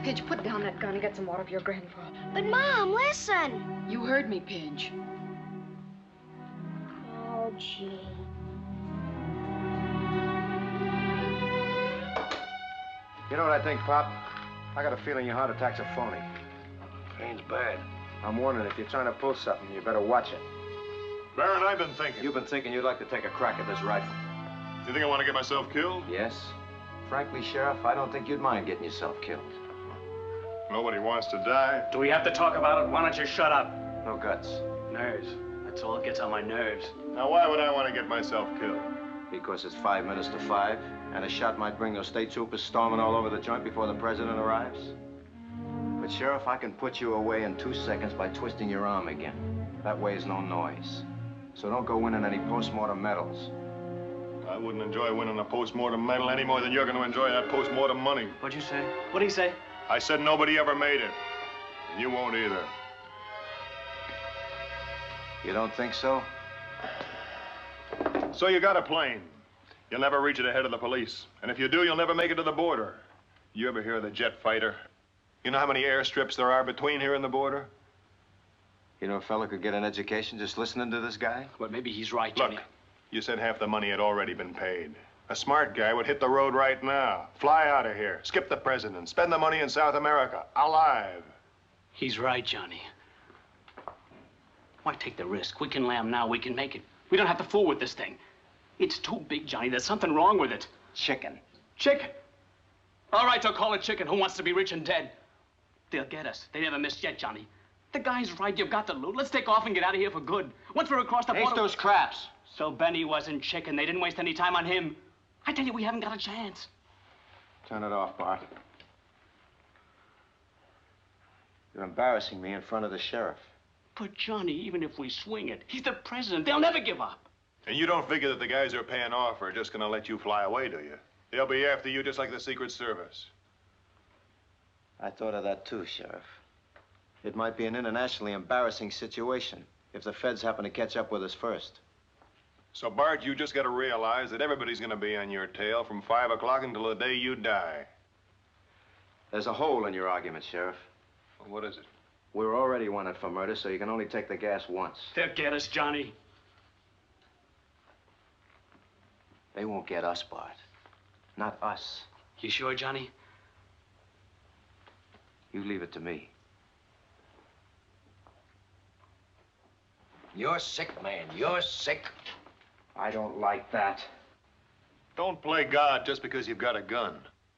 Pinch, put down that gun and get some water for your grandpa. But, Mom, listen. You heard me, Pinch. Oh, gee. You know what I think, Pop? I got a feeling your heart attack's a phony. Pain's bad. I'm warning, if you're trying to pull something, you better watch it. Baron, I've been thinking. You've been thinking you'd like to take a crack at this rifle. You think I want to get myself killed? Yes. Frankly, Sheriff, I don't think you'd mind getting yourself killed. Nobody wants to die. Do we have to talk about it? Why don't you shut up? No guts. Nerves. That's all that gets on my nerves. Now, why would I want to get myself killed? Because it's 5 minutes to 5, and a shot might bring those state troopers storming all over the joint before the president arrives. But, Sheriff, I can put you away in 2 seconds by twisting your arm again. That weighs no noise. So don't go winning any post-mortem medals. I wouldn't enjoy winning a post-mortem medal any more than you're going to enjoy that post-mortem money. What'd you say? What'd he say? I said nobody ever made it. And you won't either. You don't think so? So you got a plane. You'll never reach it ahead of the police. And if you do, you'll never make it to the border. You ever hear of the jet fighter? You know how many airstrips there are between here and the border? You know, a fella could get an education just listening to this guy? But maybe he's right, Johnny. Look, you said half the money had already been paid. A smart guy would hit the road right now, fly out of here, skip the president, spend the money in South America, alive. He's right, Johnny. Why take the risk? We can lamb now, we can make it. We don't have to fool with this thing. It's too big, Johnny. There's something wrong with it. Chicken. Chicken? All right, they'll call it chicken. Who wants to be rich and dead? They'll get us. They never missed yet, Johnny. The guy's right. You've got to loot. Let's take off and get out of here for good. Once we're across the border... Taste those craps. So Benny wasn't chicken. They didn't waste any time on him. I tell you, we haven't got a chance. Turn it off, Bart. You're embarrassing me in front of the sheriff. But, Johnny, even if we swing it, he's the president. They'll never give up. And you don't figure that the guys they're paying off are just gonna let you fly away, do you? They'll be after you just like the Secret Service. I thought of that too, Sheriff. It might be an internationally embarrassing situation if the feds happen to catch up with us first. So, Bart, you just gotta realize that everybody's gonna be on your tail from 5 o'clock until the day you die. There's a hole in your argument, Sheriff. Well, what is it? We're already wanted for murder, so you can only take the gas once. They'll get us, Johnny. They won't get us, Bart. Not us. You sure, Johnny? You leave it to me. You're sick, man. You're sick. I don't like that. Don't play God just because you've got a gun.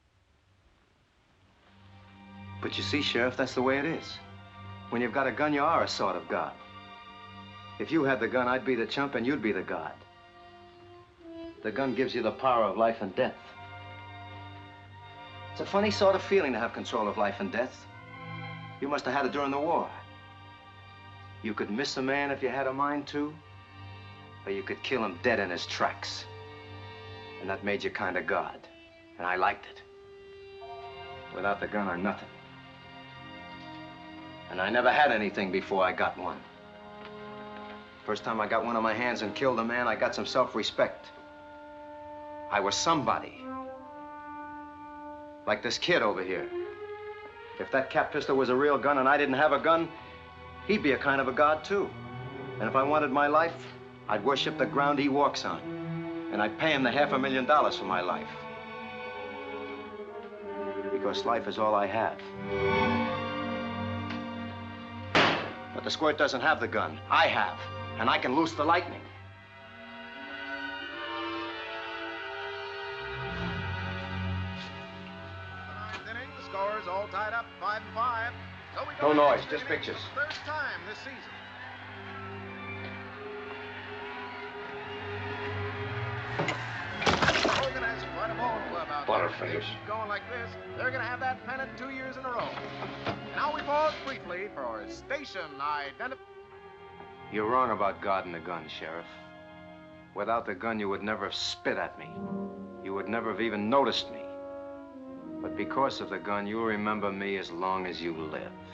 But you see, Sheriff, that's the way it is. When you've got a gun, you are a sort of God. If you had the gun, I'd be the chump and you'd be the God. The gun gives you the power of life and death. It's a funny sort of feeling to have control of life and death. You must have had it during the war. You could miss a man if you had a mind to, or you could kill him dead in his tracks. And that made you kind of God. And I liked it. Without the gun, I'm nothing. And I never had anything before I got one. First time I got one on my hands and killed a man, I got some self-respect. I was somebody. Like this kid over here. If that cap pistol was a real gun and I didn't have a gun, he'd be a kind of a god, too. And if I wanted my life, I'd worship the ground he walks on. And I'd pay him the $500,000 for my life. Because life is all I have. But the squirt doesn't have the gun. I have. And I can loose the lightning. Inning, the score's all tied up, 5-5. So we No go noise, to just the pictures. Third time this season. Hogan has quite a ball club out there. Butterface. Keep going like this, they're going to have that pennant 2 years in a row. Now we pause briefly for station identification. You're wrong about God and the gun, Sheriff. Without the gun, you would never have spit at me. You would never have even noticed me. But because of the gun, you'll remember me as long as you live.